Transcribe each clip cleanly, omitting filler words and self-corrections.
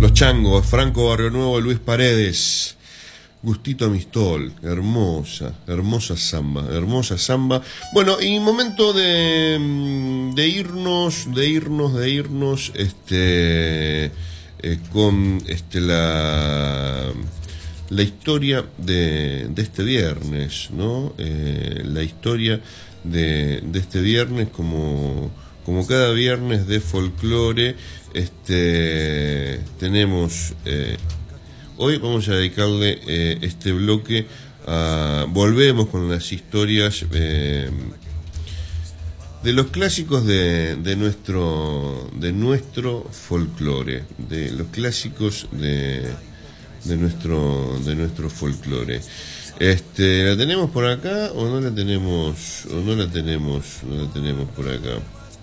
Los Changos, Franco Barrionuevo, Luis Paredes, Gustito Mistol, hermosa samba. Bueno, y momento de irnos, con la historia de este viernes, ¿no? La historia de este viernes, como cada viernes de folclore, tenemos, hoy vamos a dedicarle este bloque volvemos con las historias de los clásicos de nuestro folclore, de los clásicos de nuestro folclore. ¿La tenemos por acá o no la tenemos? No la tenemos por acá.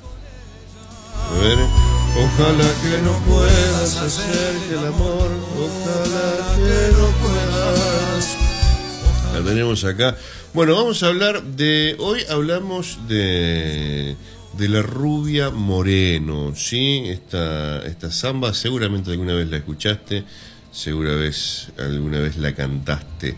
A ver. Ojalá que no puedas hacer que el amor, ojalá que no puedas. La tenemos acá. Bueno, vamos a hablar hoy hablamos de la Rubia Moreno, ¿sí? Esta samba seguramente alguna vez la escuchaste, alguna vez la cantaste.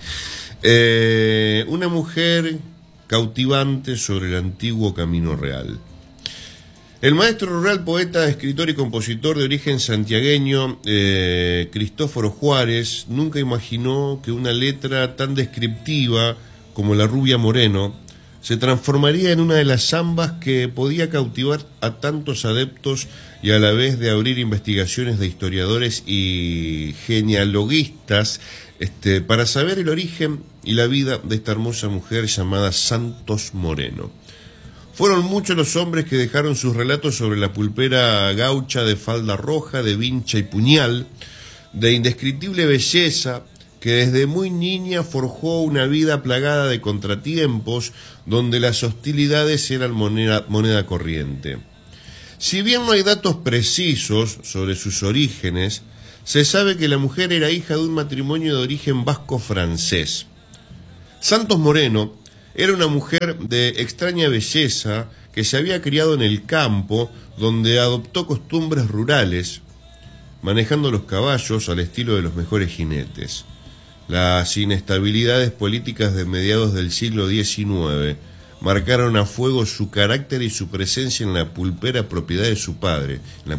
Una mujer cautivante sobre el antiguo camino real. El maestro rural, poeta, escritor y compositor de origen santiagueño, Cristóforo Juárez, nunca imaginó que una letra tan descriptiva como La Rubia Moreno se transformaría en una de las zambas que podía cautivar a tantos adeptos y a la vez de abrir investigaciones de historiadores y genealogistas para saber el origen y la vida de esta hermosa mujer llamada Santos Moreno. Fueron muchos los hombres que dejaron sus relatos sobre la pulpera gaucha de falda roja, de vincha y puñal, de indescriptible belleza, que desde muy niña forjó una vida plagada de contratiempos, donde las hostilidades eran moneda corriente. Si bien no hay datos precisos sobre sus orígenes, se sabe que la mujer era hija de un matrimonio de origen vasco-francés. Santos Moreno era una mujer de extraña belleza que se había criado en el campo, donde adoptó costumbres rurales, manejando los caballos al estilo de los mejores jinetes. Las inestabilidades políticas de mediados del siglo XIX marcaron a fuego su carácter y su presencia en la pulpería propiedad de su padre.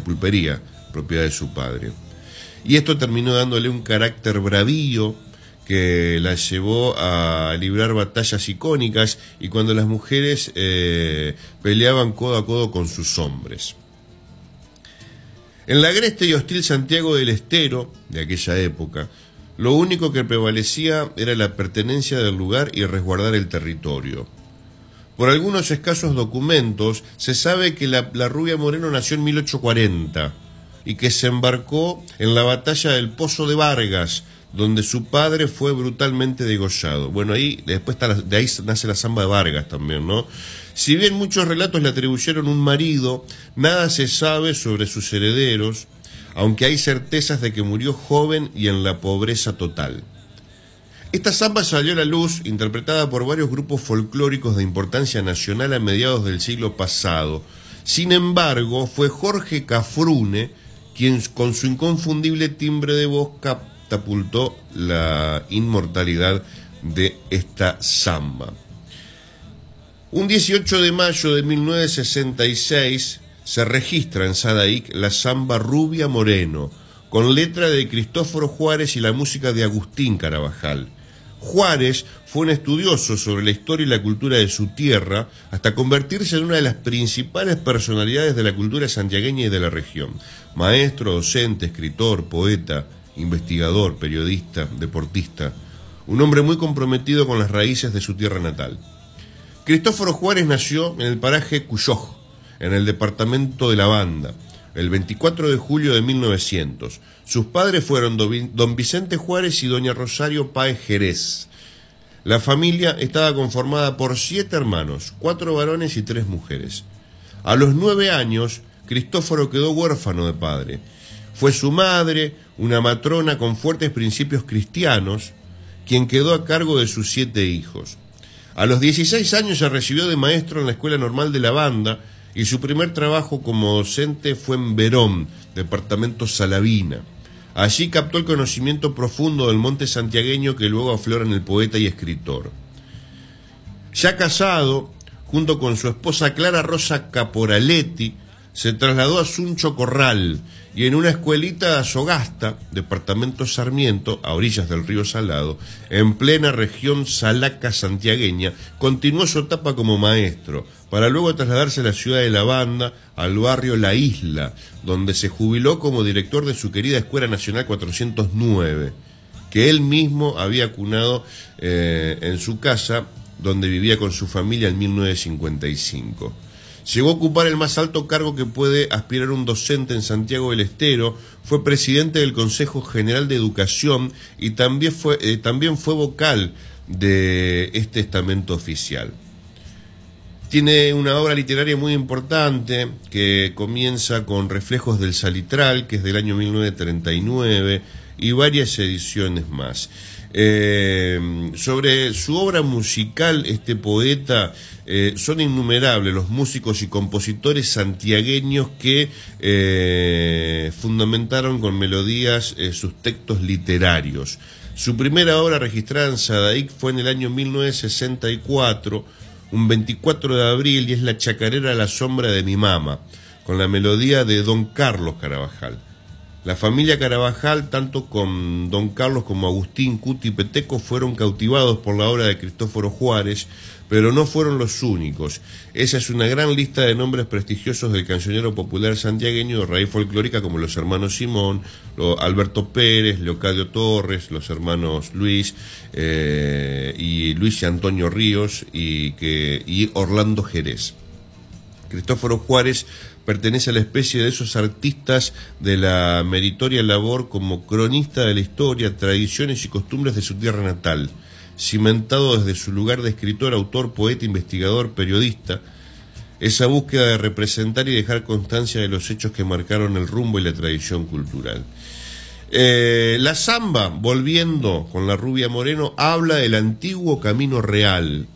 Y esto terminó dándole un carácter bravío que la llevó a librar batallas icónicas y cuando las mujeres peleaban codo a codo con sus hombres. En la agreste y hostil Santiago del Estero de aquella época, lo único que prevalecía era la pertenencia del lugar y resguardar el territorio. Por algunos escasos documentos se sabe que la Rubia Moreno nació en 1840 y que se embarcó en la batalla del Pozo de Vargas, donde su padre fue brutalmente degollado. Bueno, ahí después de ahí nace la samba de Vargas también, ¿no? Si bien muchos relatos le atribuyeron un marido, nada se sabe sobre sus herederos, aunque hay certezas de que murió joven y en la pobreza total. Esta samba salió a la luz, interpretada por varios grupos folclóricos de importancia nacional a mediados del siglo pasado. Sin embargo, fue Jorge Cafrune quien, con su inconfundible timbre de voz, catapultó la inmortalidad de esta samba. Un 18 de mayo de 1966 se registra en Sadaic la samba Rubia Moreno, con letra de Cristóforo Juárez y la música de Agustín Carabajal. Juárez fue un estudioso sobre la historia y la cultura de su tierra, hasta convertirse en una de las principales personalidades de la cultura santiagueña y de la región. Maestro, docente, escritor, poeta, investigador, periodista, deportista, un hombre muy comprometido con las raíces de su tierra natal. Cristóforo Juárez nació en el paraje Cuyoj, en el departamento de La Banda, el 24 de julio de 1900. Sus padres fueron don Vicente Juárez y doña Rosario Páez Jerez. La familia estaba conformada por 7 hermanos, 4 varones y 3 mujeres. A los 9 años, Cristóforo quedó huérfano de padre. Fue su madre, una matrona con fuertes principios cristianos, quien quedó a cargo de sus 7 hijos. A los 16 años se recibió de maestro en la Escuela Normal de La Banda y su primer trabajo como docente fue en Verón, departamento Salavina. Allí captó el conocimiento profundo del monte santiagueño que luego aflora en el poeta y escritor. Ya casado, junto con su esposa Clara Rosa Caporaletti, se trasladó a Suncho Corral y en una escuelita de Azogasta, departamento Sarmiento, a orillas del río Salado, en plena región salaca santiagueña, continuó su etapa como maestro, para luego trasladarse a la ciudad de La Banda, al barrio La Isla, donde se jubiló como director de su querida Escuela Nacional 409, que él mismo había cunado en su casa, donde vivía con su familia en 1955. Llegó a ocupar el más alto cargo que puede aspirar un docente en Santiago del Estero, fue presidente del Consejo General de Educación y también fue vocal de este estamento oficial. Tiene una obra literaria muy importante que comienza con Reflejos del Salitral, que es del año 1939, y varias ediciones más. Sobre su obra musical, este poeta, son innumerables los músicos y compositores santiagueños que fundamentaron con melodías sus textos literarios. Su primera obra registrada en Sadaic fue en el año 1964, un 24 de abril, y es La chacarera a la sombra de mi mama, con la melodía de Don Carlos Carabajal. La familia Carabajal, tanto con Don Carlos como Agustín Cuti Peteco, fueron cautivados por la obra de Cristóforo Juárez, pero no fueron los únicos. Esa es una gran lista de nombres prestigiosos del cancionero popular santiagueño de raíz folclórica, como los hermanos Simón, Alberto Pérez, Leocadio Torres, los hermanos Luis y Luis y Antonio Ríos y Orlando Jerez. Cristóforo Juárez pertenece a la especie de esos artistas de la meritoria labor como cronista de la historia, tradiciones y costumbres de su tierra natal, cimentado desde su lugar de escritor, autor, poeta, investigador, periodista, esa búsqueda de representar y dejar constancia de los hechos que marcaron el rumbo y la tradición cultural. La samba, volviendo con la Rubia Moreno, habla del antiguo camino real,